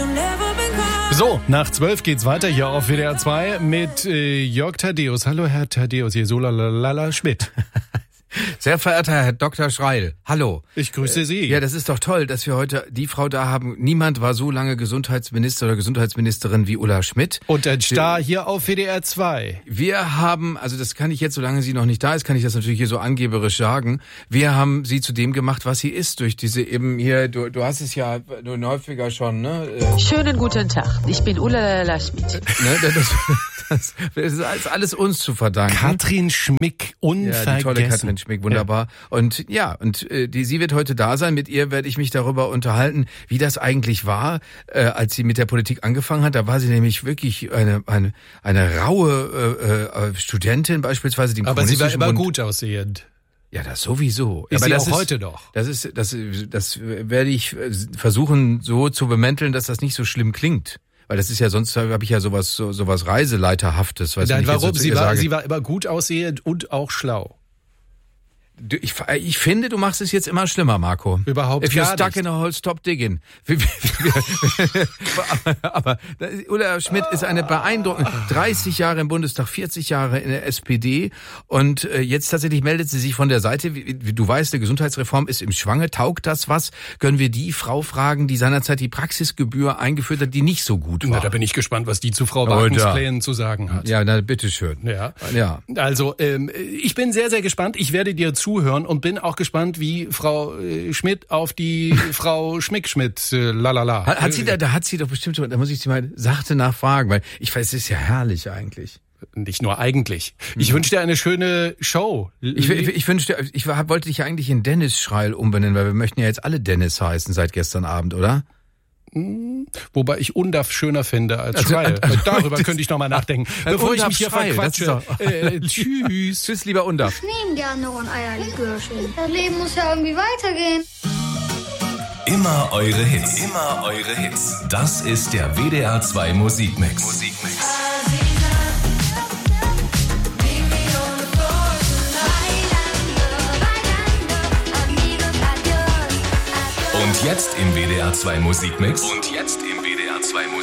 So, nach 12 geht's weiter hier auf WDR 2 mit Jörg Thaddeus. Hallo Herr Thaddeus, hier Solalala Schmidt. Sehr verehrter Herr Dr. Schreil, hallo. Ich grüße Sie. Ja, das ist doch toll, dass wir heute die Frau da haben. Niemand war so lange Gesundheitsminister oder Gesundheitsministerin wie Ulla Schmidt. Und ein Star hier auf WDR 2. Wir haben, also das kann ich jetzt, solange sie noch nicht da ist, kann ich das natürlich hier so angeberisch sagen. Wir haben sie zu dem gemacht, was sie ist, durch diese eben hier, du hast es ja nur häufiger schon, ne? Schönen guten Tag, ich bin Ulla Schmidt. Das ist alles uns zu verdanken. Katrin Schmick, unvergessen. Ja, die tolle Katrin Schmick, wunderbar. Ja. Und ja, sie wird heute da sein. Mit ihr werde ich mich darüber unterhalten, wie das eigentlich war, als sie mit der Politik angefangen hat. Da war sie nämlich wirklich eine raue Studentin beispielsweise. Aber sie war immer gut aussehend. Ja, das sowieso. Ist aber sie das auch heute doch. Das werde ich versuchen so zu bemänteln, dass das nicht so schlimm klingt. Weil das ist ja, sonst habe ich ja sowas Reiseleiterhaftes. Nein, warum? Sie war immer gut aussehend und auch schlau. Ich finde, du machst es jetzt immer schlimmer, Marco. Überhaupt If you're gar stuck nicht. in a hole, stop digging. aber Ulla Schmidt ist eine beeindruckende, 30 Jahre im Bundestag, 40 Jahre in der SPD und jetzt tatsächlich meldet sie sich von der Seite. Wie du weißt, die Gesundheitsreform ist im Schwange. Taugt das was? Können wir die Frau fragen, die seinerzeit die Praxisgebühr eingeführt hat, die nicht so gut war? Na, da bin ich gespannt, was die zu Frau Wagens Plänen zu sagen hat. Ja, na, bitteschön. Ja. Also, ich bin sehr, sehr gespannt. Ich werde dir zuhören und bin auch gespannt, wie Frau Schmidt auf die Frau Schmidt lalala. Hat sie doch bestimmt, da muss ich sie mal sachte nachfragen, weil ich weiß, es ist ja herrlich eigentlich. Nicht nur eigentlich. Ich wünsche dir eine schöne Show. Ich wollte dich ja eigentlich in Dennis Schreil umbenennen, weil wir möchten ja jetzt alle Dennis heißen seit gestern Abend, oder? Wobei ich Undaf schöner finde als Schreil. Darüber könnte ich nochmal nachdenken. Bevor ich mich hier verquatsche. Tschüss. Tschüss, lieber Undaf. Ich nehme gerne noch ein Eierlikörchen. Das Leben muss ja irgendwie weitergehen. Immer eure Hits. Immer eure Hits. Das ist der WDR 2 Musikmix. Und jetzt im WDR 2 Musikmix.